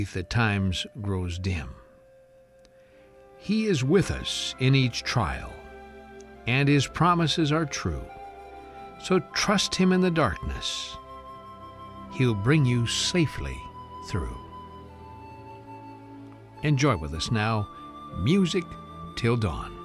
at times grows dim. He is with us in each trial, and His promises are true. So trust Him in the darkness. He'll bring you safely through. Enjoy with us now, Music Till Dawn.